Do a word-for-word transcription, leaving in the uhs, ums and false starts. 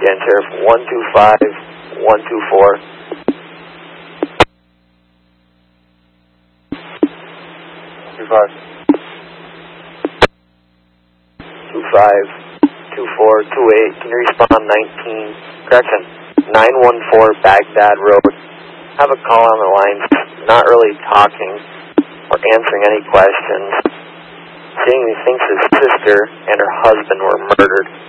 again, Sheriff. one two five, one two four. two five. two five, two four, two eight. Can you respond nineteen, correction, nine one four Baghdad Road. Have a call on the line, not really talking or answering any questions. Saying he thinks his sister and her husband were murdered.